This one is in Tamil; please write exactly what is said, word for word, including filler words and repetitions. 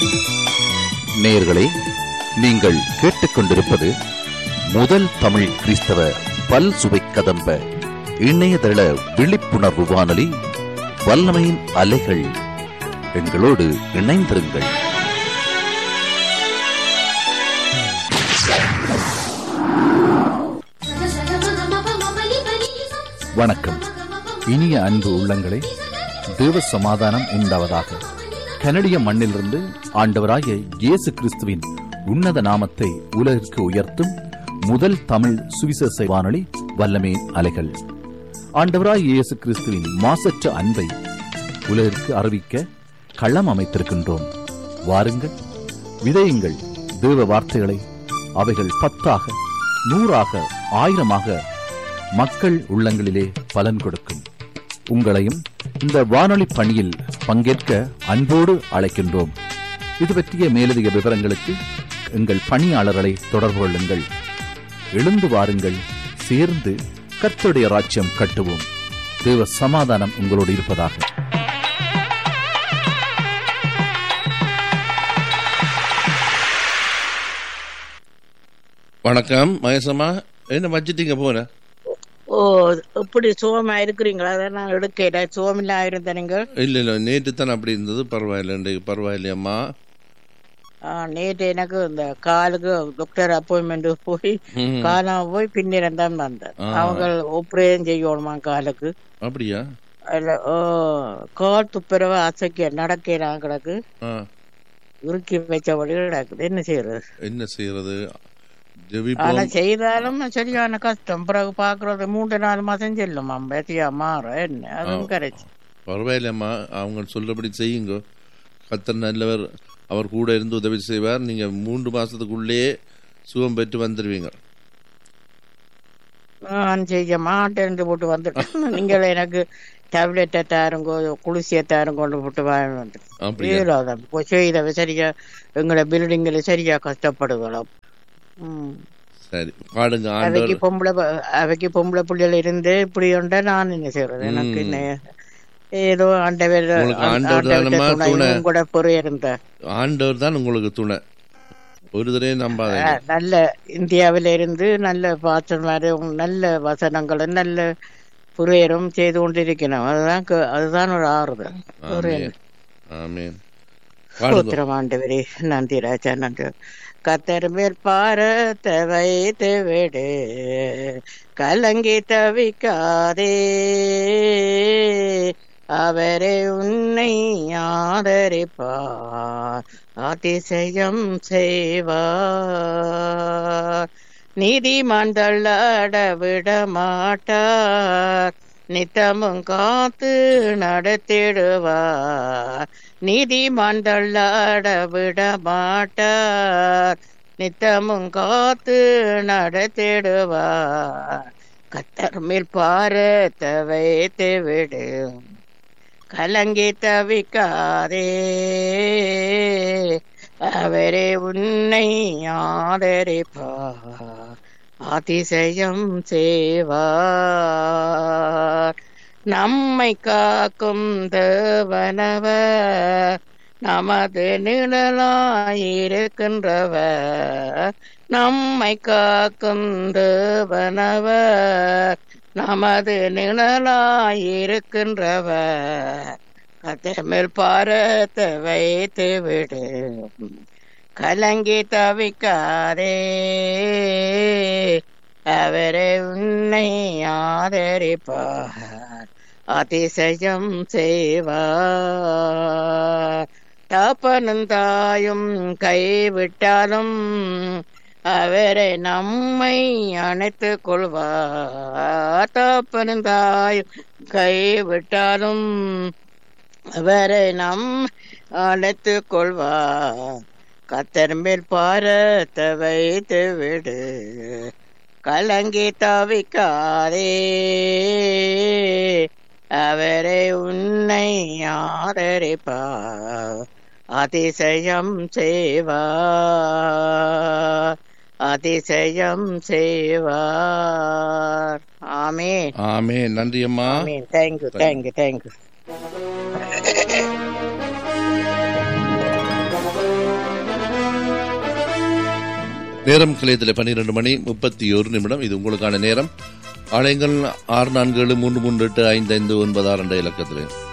நேயர்களே, நீங்கள் கேட்டுக்கொண்டிருப்பது முதல் தமிழ் கிறிஸ்தவ பல் சுவை கதம்ப இணையதள விழிப்புணர்வு வானொலி வல்லமையின் அலைகள். எங்களோடு இணைந்திருங்கள். வணக்கம். இனிய அன்பு உள்ளங்களே, தேவ சமாதானம் உண்டாவதாக. கனடிய மண்ணிலிருந்து ஆண்டவராகிய இயேசு கிறிஸ்துவின் உன்னத நாமத்தை உலகிற்கு உயர்த்தும் முதல் தமிழ் சுவிசேஷ வானொலி வல்லமையின் அலைகள். ஆண்டவராகிய இயேசு கிறிஸ்துவின் மாசற்ற அன்பை உலகிற்கு அறிவிக்க களம் அமைத்திருக்கின்றோம். வாருங்கள், விதையுங்கள் தேவ வார்த்தைகளை. அவைகள் பத்தாக, நூறாக, ஆயிரமாக மக்கள் உள்ளங்களிலே பலன் கொடுக்கும். உங்களையும் இந்த வானொலி பணியில் பங்கேற்க அன்போடு அழைக்கின்றோம். இது பற்றிய மேலதிக விவரங்களுக்கு எங்கள் பணியாளர்களை தொடர்பு கொள்ளுங்கள். எழுந்து வாருங்கள், சேர்ந்து கர்த்தருடைய ராஜ்யம் கட்டுவோம். தேவ சமாதானம் உங்களோடு இருப்பதாக. வணக்கம் மகேசம்மா, என்ன வச்சிட்டீங்க போன? ஓ, இப்படி சுகமா இருக்கிறீங்களா? அதான் நான் எடுக்கல. சுகமில்லா இருந்தீங்க? இல்ல இல்ல, நேற்று தான் அப்படி இருந்தது. பரவாயில்ல, இன்றைக்கு பரவாயில்லையம்மா. நேற்று எனக்கு இந்த காலுக்கு டாக்டர் அப்பாயின்மெண்ட் போய் காணாம போய் பின்னிடம் தான் வந்தேன். அவங்க ஆப்ரேஷன் செய்யணுமா காலுக்கு. அப்படியா? இல்ல, ஓ, கால் துப்புரவ அசைக்க நடக்கிறான் கிடக்கு, உருக்கி வச்சபடி கிடக்குது. என்ன செய்யறது என்ன செய்யறது ஆனா செய்தாலும் சரியான கஷ்டம். பிறகு பாக்குறது மூன்று நாலு மாசம் செல்லும். பேத்தியா மாற என்ன அதுவும் கரைச்சு. பரவாயில்லம்மா, அவங்க சொல்றபடி செய்யுங்க. கர்த்தர் நல்லவர், அவர் கூட இருந்து உதவி செய்வார். நீங்க மூன்று மாசத்துக்குள்ளேயே சுகம் பெற்று வந்துடுவீங்க. நான் செய்ய மாட்டேன் போட்டு வந்துட்டேன். நீங்கள் எனக்கு டேப்லெட்டை தாருங்கோ, குளிசியை தாரும் கொண்டு போட்டு வாங்கி வந்துட்டேன். செய்த சரியா எங்களை பில்டிங்ல சரியா கஷ்டப்படுகிறோம். சரி, பாடுங்க. அவைக்கு பொம்பளை அவைக்கு பொம்பளை பிள்ளைகள் இருந்து இப்படி உண்ட நான் என்ன செய்யறது? எனக்கு என்ன ஏதோ ஆண்டவர் கூட பொறு இருந்த ஆண்டவர் தான் உங்களுக்கு துணை. ஒரு தடவை நம்பாத. நல்ல இந்தியாவில இருந்து நல்ல பாசம், நல்ல வசனங்களும் நல்ல புரியரும் செய்து கொண்டிருக்கணும். அதுதான் அதுதான் ஒரு ஆறுதல். ஆண்டவரே நன்றி ராஜா, நன்றி. கத்தர் மேல் பாரத்தை வைத்து விடு, கலங்கி தவிக்காதே. அவரே உன்னை ஆதரிப்பார், அதிசயம் செய்வார். நீதிமான் தள்ளாட விட மாட்டார், நித்தமும் காத்து நடத்திடுவார். நீதிமான் தள்ளாட விட மாட்டார், நித்தமும் காத்து நடத்திடுவார். கத்தர் மேல் பாரத்தை வைத்து விடு, கலங்கி தவிக்காதே. அவரே உன்னை ஆதரிப்பார், அதிசயம் செய்வார். நம்மை காக்கும் தேவனவர், நமது நிழலாயிருக்கின்றவர். நம்மை காக்கும் தேவனவர், நமது நிழலாயிருக்கின்றவர். கர்த்தர் மேல் பாரத்தை வைத்து விடு, கலங்கி தவிக்காதே. அவரே உன்னை ஆதரிப்பார், அதிசயம் செய்வார். தப்பனும் தாயும் கைவிட்டாலும் அவரை நம்மை அணைத்து கொள்வார். தப்பனும் தாயும் கைவிட்டாலும் அவரை நம் அணைத்து கொள்வார். கர்த்தர் மேல் பாரத்தை வைத்து விடு, கலங்கி தவிக்காதே. அவரை உன்னை ஆதரிப்பார், அதிசயம் செய்வார், அதிசயம் செய்வார். ஆமென். ஆமென். நன்றி அம்மா. ஆமென். Thank you thank you thank you. நேரம் கிளையத்தில் பன்னிரண்டு மணி முப்பத்தி ஒரு நிமிடம். இது உங்களுக்கான நேரம். ஆலயங்கள் ஆறு நான்கு ஏழு மூன்று மூன்று எட்டு ஐந்து ஐந்து ஒன்பது ஆறு என்ற இலக்கத்தில்